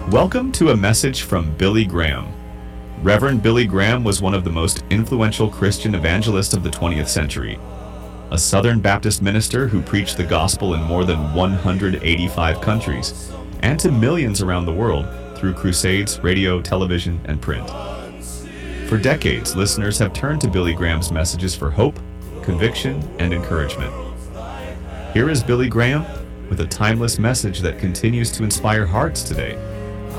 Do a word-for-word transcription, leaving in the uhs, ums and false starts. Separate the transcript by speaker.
Speaker 1: Welcome to a message from Billy Graham. Reverend Billy Graham was one of the most influential Christian evangelists of the twentieth century. A Southern Baptist minister who preached the gospel in more than one hundred eighty-five countries and to millions around the world through crusades, radio, television, and print. For decades, listeners have turned to Billy Graham's messages for hope, conviction, and encouragement. Here is Billy Graham with a timeless message that continues to inspire hearts today.